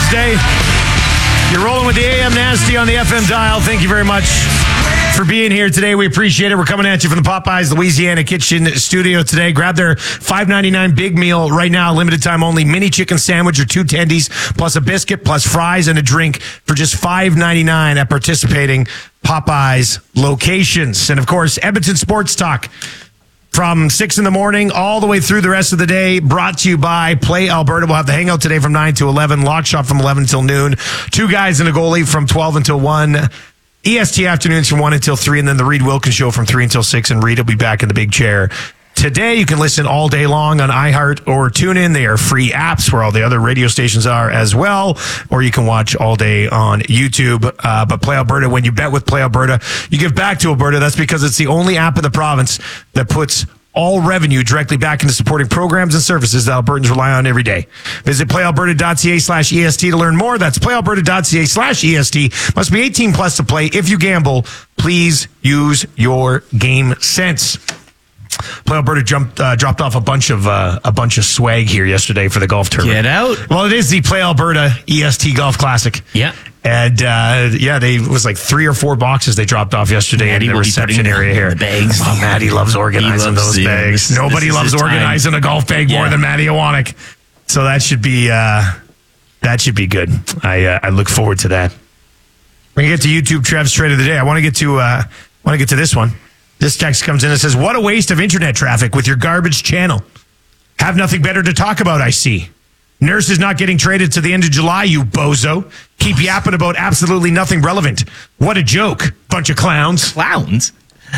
Thursday. You're rolling with the AM Nasty on the FM dial. Thank you very much for being here today. We appreciate it. We're coming at you from the Popeyes Louisiana Kitchen studio today. Grab their $5.99 big meal right now, limited time only. Mini chicken sandwich or 2 tendies, plus a biscuit, plus fries and a drink for just $5.99 at participating Popeyes locations. And of course, Edmonton Sports Talk from 6 in the morning all the way through the rest of the day, brought to you by Play Alberta. We'll have the hangout today from 9 to 11, Lock Shop from 11 until noon, 2 guys and a goalie from 12 until 1, EST afternoons from 1 until 3, and then the Reed Wilkins Show from 3 until 6, and Reed will be back in the big chair. Today, you can listen all day long on iHeart or TuneIn. They are free apps where all the other radio stations are as well, or you can watch all day on YouTube. But Play Alberta, when you bet with Play Alberta, you give back to Alberta. That's because it's the only app in the province that puts all revenue directly back into supporting programs and services that Albertans rely on every day. Visit playalberta.ca/EST to learn more. That's playalberta.ca/EST. Must be 18 plus to play. If you gamble, please use your game sense. Play Alberta dropped off a bunch of swag here yesterday for the golf tournament. Get out. Well, it is the Play Alberta EST Golf Classic. Yeah. And it was like 3 or 4 boxes they dropped off yesterday in the reception area here. The bags. Oh, Maddie loves organizing those bags. Nobody loves organizing a golf bag more than Maddie Iwanek. So that should be good. I look forward to that. We're gonna get to YouTube Trev's trade of the day. I want to get to this one. This text comes in and says, "What a waste of internet traffic with your garbage channel. Have nothing better to talk about, I see. Nurse is not getting traded to the end of July, you bozo. Keep yapping about absolutely nothing relevant. What a joke. Bunch of clowns." Clowns?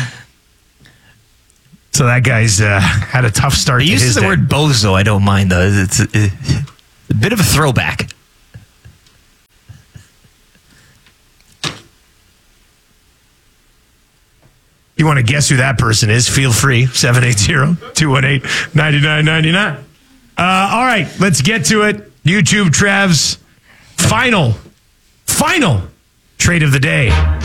So that guy's had a tough start to his day. Use the word bozo, I don't mind, though. It's a bit of a throwback. You want to guess who that person is? Feel free. 780-218-9999. All right, let's get to it. YouTube Trev's final trade of the day.